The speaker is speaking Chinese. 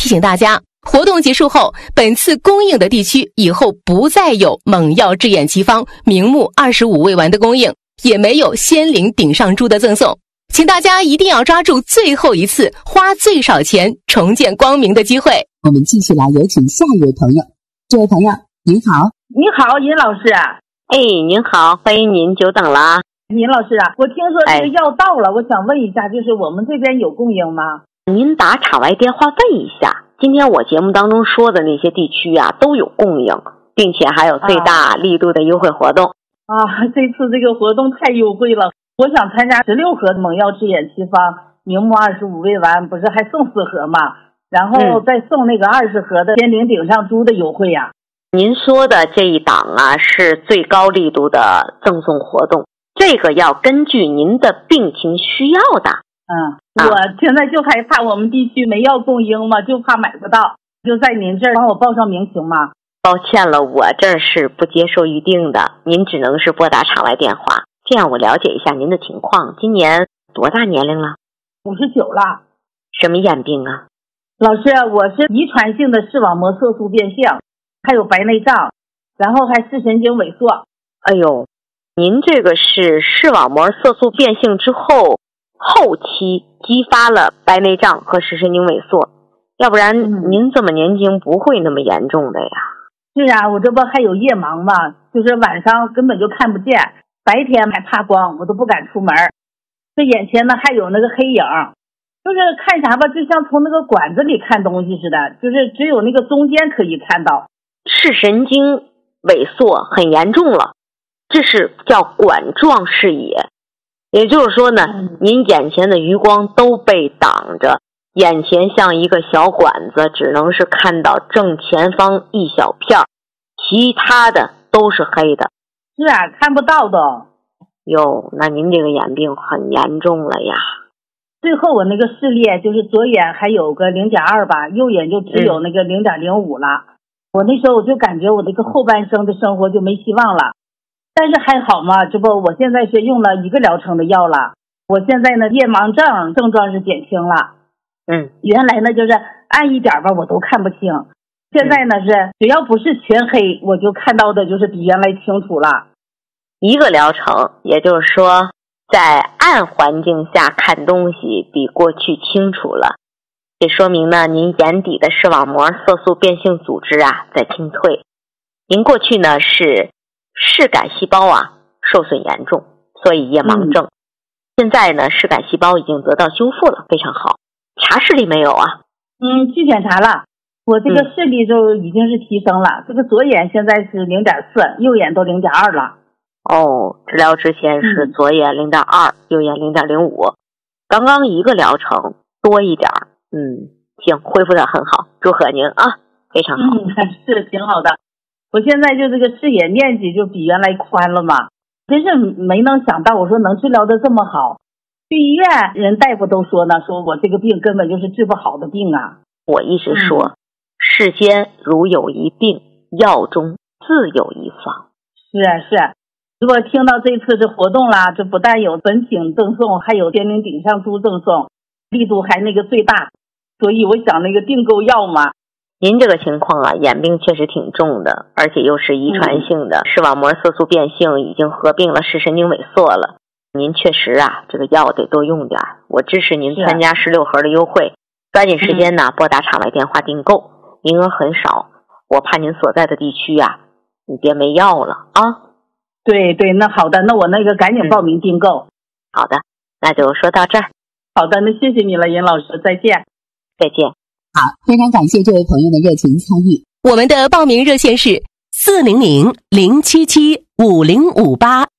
提醒大家，活动结束后，本次供应的地区以后不再有猛药制眼奇方明目25味丸的供应，也没有仙灵顶上珠的赠送。请大家一定要抓住最后一次花最少钱重见光明的机会。 我们继续来有请下一位朋友。这位朋友您好。 你好，尹老师。 您好，欢迎您，久等了啊。 尹老师啊，我听说这个药到了，我想问一下，就是我们这边有供应吗？ 您打场外电话问一下，今天我节目当中说的那些地区啊都有供应，并且还有最大力度的优惠活动。 这次这个活动太优惠了，我想参加16盒猛药制眼奇方明目25味丸，不是还送4盒吗？然后再送那个20盒的仙灵顶上珠的优惠呀。 您说的这一档啊是最高力度的赠送活动，这个要根据您的病情需要的。 我现在就害怕我们地区没药供应嘛，就怕买不到，就在您这儿帮我报上名行吗？ 抱歉了，我这儿是不接受预定的，您只能是拨打场外电话。这样我了解一下您的情况，今年多大年龄了 ？59了。 什么眼病啊？ 老师，我是遗传性的视网膜色素变性，还有白内障，然后还视神经萎缩。 哎呦，您这个是视网膜色素变性之后期激发了白内障和视神经萎缩，要不然您这么年轻不会那么严重的呀。 是啊，我这不还有夜盲嘛，就是晚上根本就看不见，白天还怕光，我都不敢出门。这眼前呢还有那个黑影，就是看啥吧，就像从那个管子里看东西似的，就是只有那个中间可以看到。 视神经萎缩很严重了，这是叫管状视野，也就是说呢，您眼前的余光都被挡着，眼前像一个小管子，只能是看到正前方一小片，其他的都是黑的。 是啊，看不到的。 哟，那您这个眼病很严重了呀。 最后我那个视力就是左眼还有个 0.2 吧，右眼就只有那个 0.05 了。我那时候我就感觉我这个后半生的生活就没希望了。但是还好嘛，这不我现在是用了1个疗程的药了，我现在呢夜盲症状是减轻了。原来呢就是暗一点吧我都看不清，现在呢是只要不是全黑，我就看到的就是比原来清楚了。 1个疗程，也就是说在暗环境下看东西比过去清楚了，这说明呢您眼底的视网膜色素变性组织啊在清退。您过去呢是视感细胞受损严重，所以夜盲症。现在呢视感细胞已经得到修复了，非常好。查视力没有啊？ 去检查了，我这个视力就已经是提升了，这个左眼现在是 0.4， 右眼都 0.2 了。 治疗之前是左眼 0.2， 右眼 0.05， 刚刚1个疗程多一点。行，恢复得很好，祝贺您啊，非常好。 是挺好的。我现在就这个视野面积就比原来宽了嘛，真是没能想到，我说能治疗的这么好。去医院人大夫都说呢，说我这个病根本就是治不好的病啊。 我一直说，世间如有一病，药中自有一方。 是，如果听到这次这活动啦，这不但有本品赠送，还有仙灵顶上珠赠送，力度还那个最大，所以我想那个订购药嘛。 您这个情况啊，眼病确实挺重的，而且又是遗传性的，视网膜色素变性已经合并了视神经萎缩了。您确实这个药得多用点，我支持您参加16盒的优惠，抓紧时间呢拨打场外电话订购，名额很少，我怕您所在的地区你别没药了啊。 对，那好的，那我那个赶紧报名订购。 好的，那就说到这儿。 好的，那谢谢你了，尹老师，再见。 再见。 好，非常感谢这位朋友的热情参与。 我们的报名热线是400-077-5058